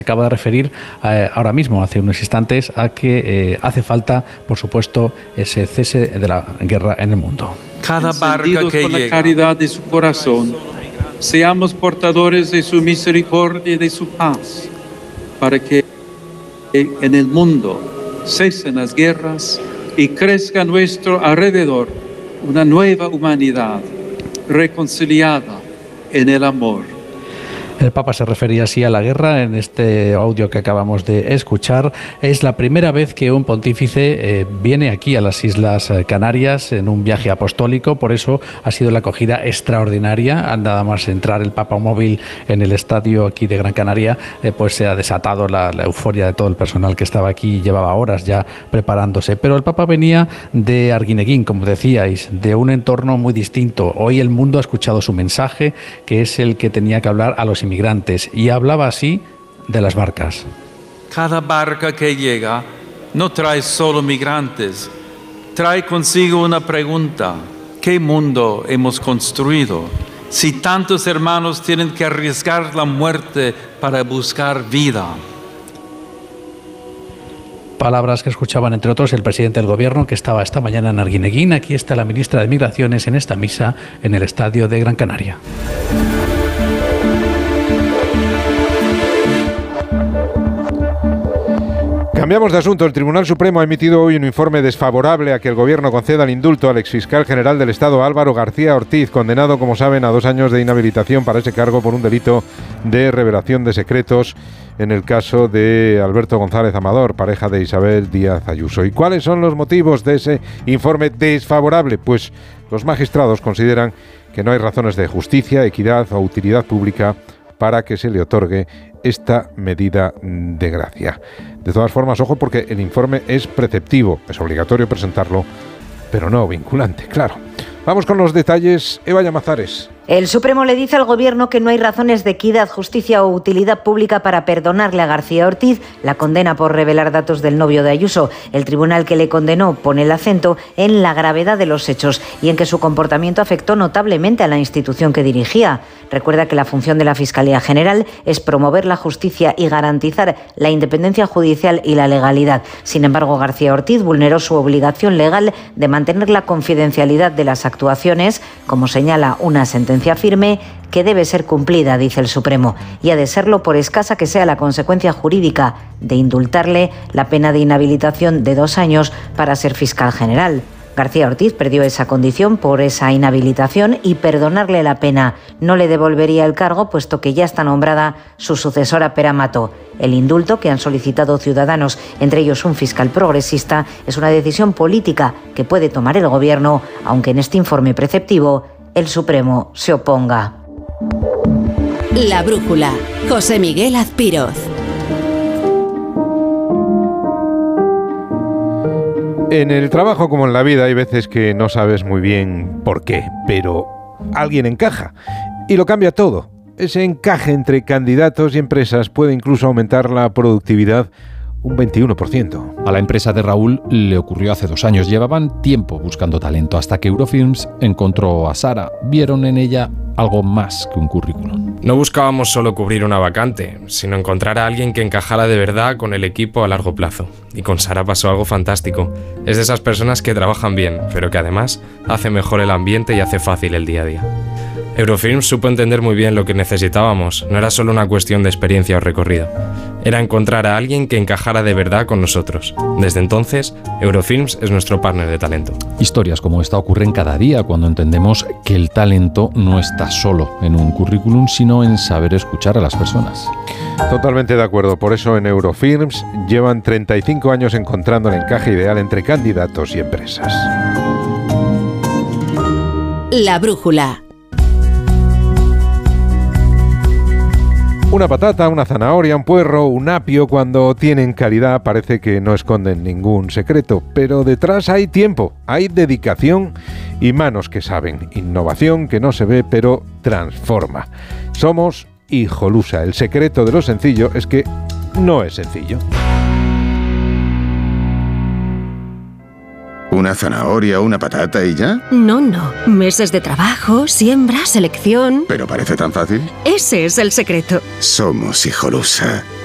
Acaba de referir ahora mismo, hace unos instantes, a que hace falta, por supuesto, ese cese de la guerra en el mundo. Cada barca que con la caridad de su corazón, seamos portadores de su misericordia y de su paz, para que en el mundo cesen las guerras y crezca a nuestro alrededor una nueva humanidad reconciliada en el amor. El Papa se refería así a la guerra en este audio que acabamos de escuchar. Es la primera vez que un pontífice viene aquí a las Islas Canarias en un viaje apostólico, por eso ha sido la acogida extraordinaria. Nada más entrar el Papa móvil en el estadio aquí de Gran Canaria, pues se ha desatado la euforia de todo el personal que estaba aquí y llevaba horas ya preparándose. Pero el Papa venía de Arguineguín, como decíais, de un entorno muy distinto. Hoy el mundo ha escuchado su mensaje, que es el que tenía que hablar a los inmigrantes, y hablaba así de las barcas. Cada barca que llega no trae solo migrantes, trae consigo una pregunta: ¿qué mundo hemos construido? Si tantos hermanos tienen que arriesgar la muerte para buscar vida. Palabras que escuchaban, entre otros, el presidente del gobierno, que estaba esta mañana en Arguineguín. Aquí está la ministra de Migraciones en esta misa en el estadio de Gran Canaria. Cambiamos de asunto. El Tribunal Supremo ha emitido hoy un informe desfavorable a que el Gobierno conceda el indulto al exfiscal general del Estado Álvaro García Ortiz, condenado, como saben, a 2 años de inhabilitación para ese cargo por un delito de revelación de secretos en el caso de Alberto González Amador, pareja de Isabel Díaz Ayuso. ¿Y cuáles son los motivos de ese informe desfavorable? Pues los magistrados consideran que no hay razones de justicia, equidad o utilidad pública para que se le otorgue esta medida de gracia. De todas formas, ojo, porque el informe es preceptivo, es obligatorio presentarlo, pero no vinculante, claro. Vamos con los detalles. Eva Llamazares. El Supremo le dice al Gobierno que no hay razones de equidad, justicia o utilidad pública para perdonarle a García Ortiz la condena por revelar datos del novio de Ayuso. El tribunal que le condenó pone el acento en la gravedad de los hechos y en que su comportamiento afectó notablemente a la institución que dirigía. Recuerda que la función de la Fiscalía General es promover la justicia y garantizar la independencia judicial y la legalidad. Sin embargo, García Ortiz vulneró su obligación legal de mantener la confidencialidad de las actuaciones, como señala una sentencia firme que debe ser cumplida, dice el Supremo, y ha de serlo por escasa que sea la consecuencia jurídica de indultarle la pena de inhabilitación de 2 años para ser fiscal general. García Ortiz perdió esa condición por esa inhabilitación y perdonarle la pena no le devolvería el cargo, puesto que ya está nombrada su sucesora Pera Mato. El indulto que han solicitado ciudadanos, entre ellos un fiscal progresista, es una decisión política que puede tomar el Gobierno, aunque en este informe preceptivo el Supremo se oponga. La brújula. José Miguel Azpiroz. En el trabajo, como en la vida, hay veces que no sabes muy bien por qué, pero alguien encaja y lo cambia todo. Ese encaje entre candidatos y empresas puede incluso aumentar la productividad un 21%. A la empresa de Raúl le ocurrió hace 2 años. Llevaban tiempo buscando talento hasta que Eurofilms encontró a Sara. Vieron en ella algo más que un currículum. No buscábamos solo cubrir una vacante, sino encontrar a alguien que encajara de verdad con el equipo a largo plazo. Y con Sara pasó algo fantástico. Es de esas personas que trabajan bien, pero que además hace mejor el ambiente y hace fácil el día a día. Eurofilms supo entender muy bien lo que necesitábamos. No era solo una cuestión de experiencia o recorrido. Era encontrar a alguien que encajara de verdad con nosotros. Desde entonces, Eurofilms es nuestro partner de talento. Historias como esta ocurren cada día cuando entendemos que el talento no está solo en un currículum, sino en saber escuchar a las personas. Totalmente de acuerdo. Por eso en Eurofilms llevan 35 años encontrando el encaje ideal entre candidatos y empresas. La brújula. Una patata, una zanahoria, un puerro, un apio, cuando tienen calidad parece que no esconden ningún secreto, pero detrás hay tiempo, hay dedicación y manos que saben, innovación que no se ve pero transforma. Somos Hijolusa. El secreto de lo sencillo es que no es sencillo. ¿Una zanahoria, una patata y ya? No. Meses de trabajo, siembra, selección. ¿Pero parece tan fácil? Ese es el secreto. Somos Hijolusa.